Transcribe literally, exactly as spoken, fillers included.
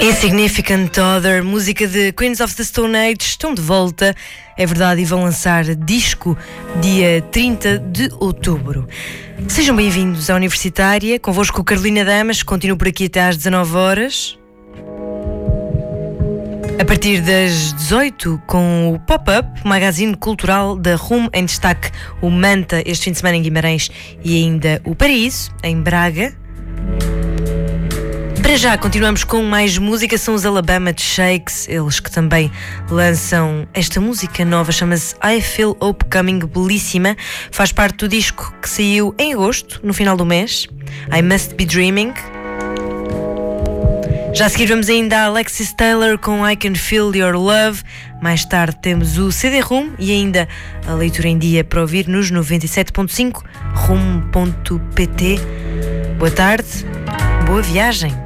Insignificant Other, música de Queens of the Stone Age, estão de volta, é verdade, e vão lançar disco dia trinta de outubro. Sejam bem-vindos à Universitária, convosco Carolina Damas, continuo por aqui até às dezanove horas. A partir das dezoito, com o Pop-Up, magazine cultural da Rum, em destaque o Manta, este fim de semana em Guimarães, e ainda o Paraíso, em Braga. Para já, continuamos com mais música, são os Alabama Shakes, eles que também lançam esta música nova, chama-se I Feel Hope Coming, belíssima, faz parte do disco que saiu em agosto, no final do mês, I Must Be Dreaming. Já a seguir vamos ainda a Alexis Taylor com I Can Feel Your Love, mais tarde temos o C D Rum e ainda a leitura em dia para ouvir nos noventa e sete ponto cinco, rum ponto pt. Boa tarde, boa viagem.